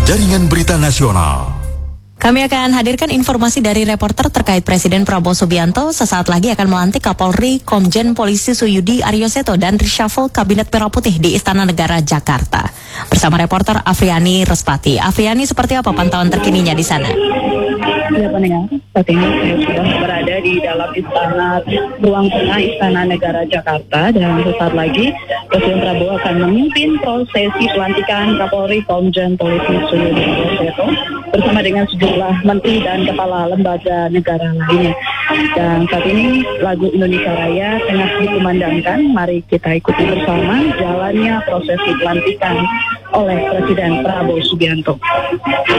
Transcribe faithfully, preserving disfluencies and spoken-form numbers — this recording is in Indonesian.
Jaringan Berita Nasional. Kami akan hadirkan informasi dari reporter terkait Presiden Prabowo Subianto sesaat lagi akan melantik Kapolri Komjen Polisi Suyudi Aryoseto dan reshuffle Kabinet Merah Putih di Istana Negara Jakarta. Bersama reporter Afriani Respati. Afriani, seperti apa pantauan terkininya di sana? Ya, pendengar, saat ini saya sudah berada di dalam istana, ruang tengah Istana Negara Jakarta, dan sesaat lagi Presiden Prabowo akan memimpin prosesi pelantikan Kapolri Komjen Polisi Suyudi Aryoseto bersama dengan sejumlah menteri dan kepala lembaga negara lainnya. Dan saat ini lagu Indonesia Raya tengah dikumandangkan. Mari kita ikuti bersama jalannya prosesi pelantikan oleh Presiden Prabowo Subianto.